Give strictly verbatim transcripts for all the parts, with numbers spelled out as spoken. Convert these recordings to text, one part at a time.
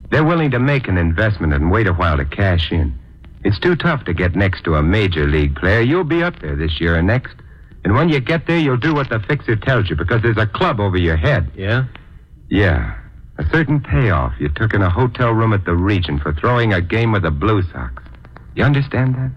They're willing to make an investment and wait a while to cash in. It's too tough to get next to a major league player. You'll be up there this year and next. And when you get there, you'll do what the fixer tells you because there's a club over your head. Yeah? Yeah. A certain payoff you took in a hotel room at the Regent for throwing a game with the Blue Sox. You understand that?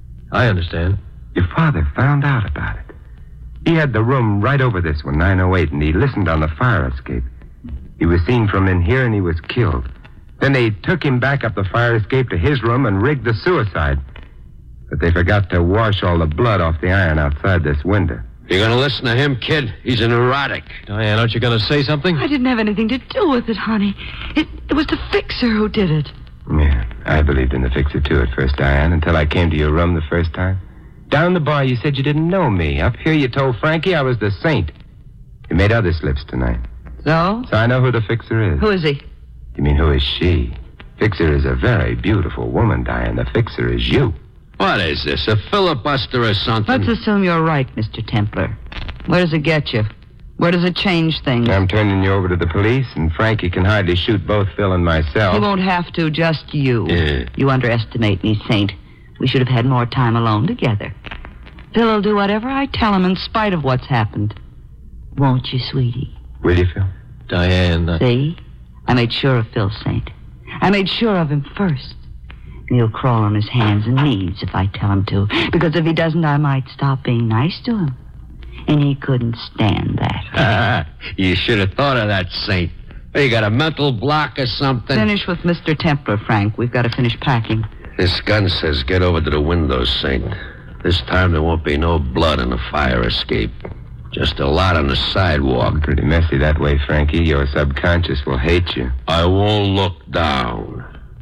I understand. Your father found out about it. He had the room right over this one, nine oh eight, and he listened on the fire escape. He was seen from in here and he was killed. Then they took him back up the fire escape to his room and rigged the suicide. But they forgot to wash all the blood off the iron outside this window. You're going to listen to him, kid? He's a neurotic. Diane, aren't you going to say something? I didn't have anything to do with it, honey. It, it was the fixer who did it. Yeah, I believed in the fixer, too, at first, Diane, until I came to your room the first time. Down the bar, you said you didn't know me. Up here, you told Frankie I was the saint. You made other slips tonight. So? So I know who the fixer is. Who is he? You mean, who is she? Fixer is a very beautiful woman, Diane. The fixer is you. What is this, a filibuster or something? Let's assume you're right, Mister Templar. Where does it get you? Where does it change things? I'm turning you over to the police, and Frankie can hardly shoot both Phil and myself. He won't have to, just you. Yeah. You underestimate me, Saint. We should have had more time alone together. Phil will do whatever I tell him in spite of what's happened. Won't you, sweetie? Will you, Phil? Diane, uh... See? I made sure of Phil, Saint. I made sure of him first. And he'll crawl on his hands and knees if I tell him to. Because if he doesn't, I might stop being nice to him. And he couldn't stand that. You should have thought of that, Saint. You got a mental block or something? Finish with Mister Templar, Frank. We've got to finish packing. This gun says get over to the window, Saint. This time there won't be no blood in the fire escape. Just a lot on the sidewalk. Pretty messy that way, Frankie. Your subconscious will hate you. I won't look down.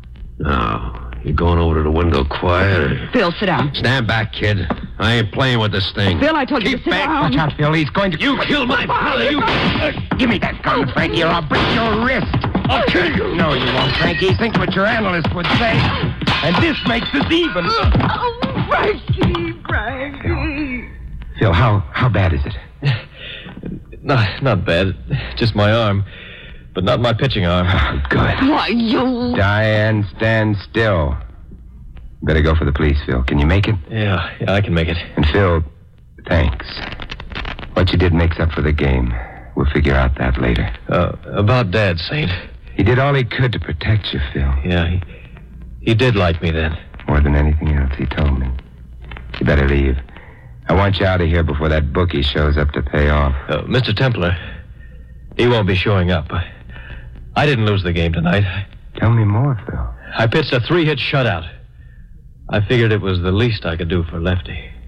No. You going over to the window quiet? Or... Phil, sit down. Stand back, kid. I ain't playing with this thing. Phil, I told you Keep to sit back. down. Watch out, Phil. He's going to... You killed my father. You... Uh, give me that gun, Frankie, or I'll break your wrist. I'll kill you. No, you won't, Frankie. Think what your analyst would say. And this makes us even. Oh, Frankie, Frankie. Phil, how, how bad is it? Not, not bad. Just my arm. But not my pitching arm. Oh, good. Why, you... Diane, stand still. Better go for the police, Phil. Can you make it? Yeah, yeah, I can make it. And Phil, thanks. What you did makes up for the game. We'll figure out that later. Uh, about Dad, Saint. He did all he could to protect you, Phil. Yeah, he, he did like me then. More than anything else, he told me. You better leave. I want you out of here before that bookie shows up to pay off. Uh, Mister Templar, he won't be showing up. I, I didn't lose the game tonight. Tell me more, Phil. I pitched a three-hit shutout. I figured it was the least I could do for Lefty.